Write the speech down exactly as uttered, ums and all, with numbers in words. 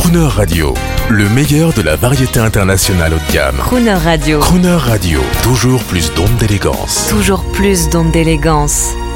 Crooner Radio, le meilleur de la variété internationale haut de gamme. Crooner Radio. Crooner Radio, toujours plus d'ondes d'élégance. Toujours plus d'ondes d'élégance.